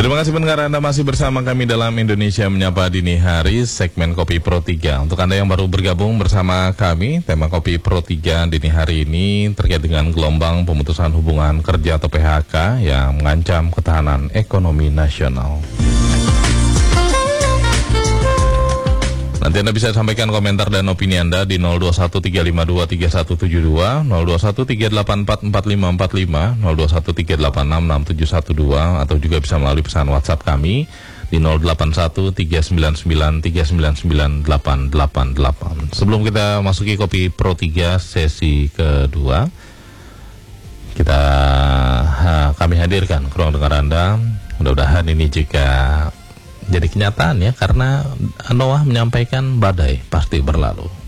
Terima kasih pendengar, Anda masih bersama kami dalam Indonesia Menyapa Dini Hari, segmen Kopi Pro 3. Untuk Anda yang baru bergabung bersama kami, tema Kopi Pro 3 dini hari ini terkait dengan gelombang pemutusan hubungan kerja atau PHK yang mengancam ketahanan ekonomi nasional. Nanti Anda bisa sampaikan komentar dan opini Anda di 0213523172, 0213844545, 0213866712, atau juga bisa melalui pesan WhatsApp kami di 081399398888. Sebelum kita masuki Kopi Pro 3 sesi kedua, kami hadirkan ke ruang dengar Anda. Mudah-mudahan ini jika jadi kenyataan ya, karena Noah menyampaikan badai pasti berlalu.